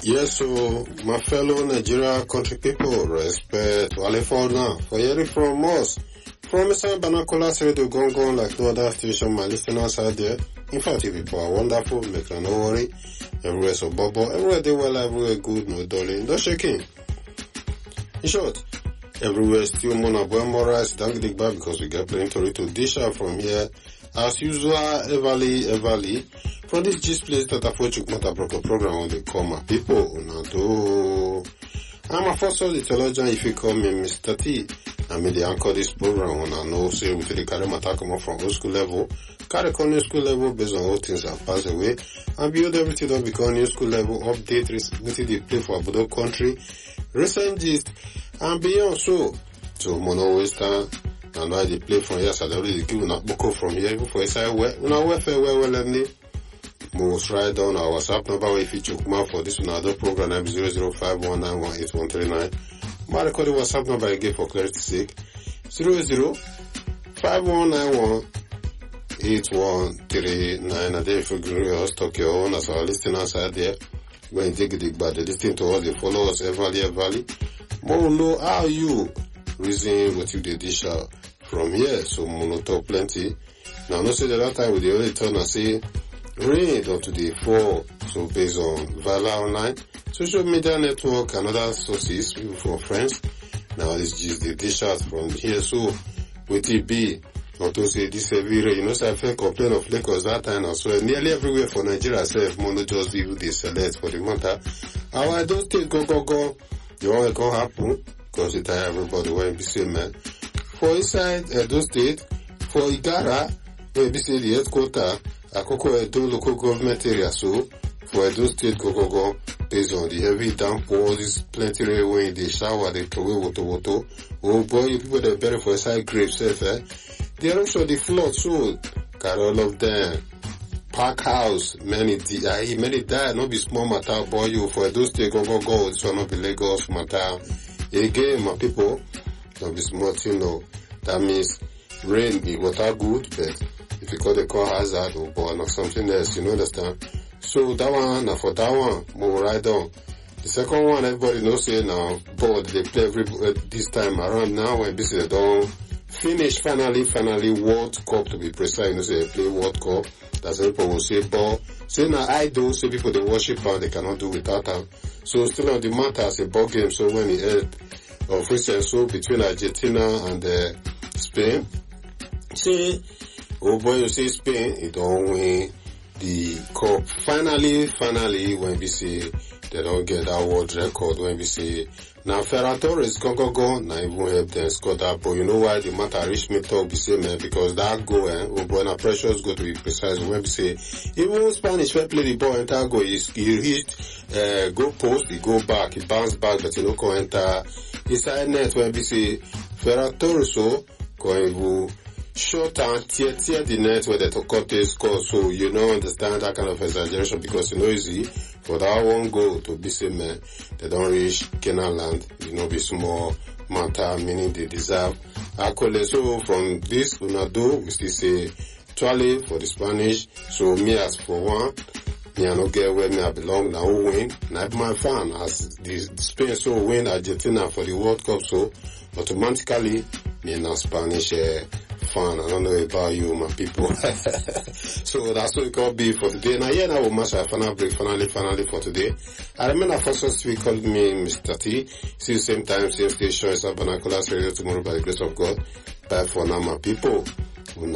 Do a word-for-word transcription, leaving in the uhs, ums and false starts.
Yes, so my fellow Nigeria country people, respect Wale for now, for hearing from us. From inside Banacolas Radio Gongon, like no other station, my listeners out there. In fact, you people are wonderful, make no worry. Everywhere so bubble, everywhere they well, everywhere good, no darling, no shaking. In short, everywhere still mona buen morals, thank the back because we get plenty to dish out from here. As usual, Everly, Everly. From this gist place that I put you a broker program on the call my people. Do. I'm a first of the theologian if you call me Mister T. I mean the anchor this program when I know say we the carry matter come up from old school level, carry on new school level based on all things that pass away, and build everything that become new school level, update what they play for Abudo country, recent gist, and beyond so. So mono western and why they play from here, so they already give una boko from here, even for inside where una welfare well well and most write down our WhatsApp number where if you choke mouth for this another program name zero zero five one nine one eight one three nine. My recorded WhatsApp number again for clarity's sake zero zero five one nine one eight one three nine. And then if you agree us talk your own as our listeners out there when you dig it but they listen to us, they follow us everly everly. More know how you reason what you did dish out from here, so mono talk plenty. Now no say the last time we the only turn and say rain up to the fall, so based on Vala Online, social media network, and other sources, people from friends. Now this is the dish out from here, so with it be, not to say this every you know, so I feel complain of Lagos that time, and so nearly everywhere for Nigeria, self, mono just be who they select for the matter. How I don't take go, go, go, you want to go happen, because it tire everybody when be same man. For inside Edo State, for Igara, when be say the headquarter, Akoko Edo local government area, so for Edo State go go go based on the heavy downpour, this plenty rain, they shower, they throw away water water. Oh boy, you people that better for inside grapes, eh? They are also the flood, so got all of them. Park house, many die, many die, not be small matter, boy, you for Edo State go go go, this will not be Lagos matter. Again, my people, not be small thing, no. That means rain be water good, but if you call the car hazard or born or something else, you know, understand? So that one, now for that one, move right down. The second one, everybody knows say now, but they play every, uh, this time around now when this is done, finish finally, finally World Cup to be precise, you know, say they play World Cup. That's what people will say, but say now I do, say people they worship and they cannot do without them. So still on the matter as a ball game, so when it held, of Christian, so between Argentina and uh, Spain, say, oh boy, you say Spain, it don't win the cup. Finally, finally, when we say they don't get that world record, when we say now Ferran Torres go go go, now even help them score that. But you know why the matter reach me talk the same man because that goal, eh, oh boy, now precious go to be precise. When we say even Spanish when play the ball enter go, he, he hit uh, go post, he go back, he bounce back, but he no go enter inside net. When we say Ferran Torres so go even short and tear, tear the net where the Tokote score, so you don't understand that kind of exaggeration because you know easy for that one goal to be same man, they don't reach Canaan land, you know, be small matter, meaning they deserve accolade. So from this, Unado, we still say Twale for the Spanish, so me as for one, me I no get where me I belong, now who win, now my fan as the Spain so win Argentina for the World Cup, so automatically me na Spanish uh, fan. I don't know about you, my people. So that's what it could be for today. Now, yeah, now we'll match our final break, finally, finally for today. I remember first first week called me Mister T. See you same time, same station, it's Banacolas Radio tomorrow by the grace of God. Bye for now, my people.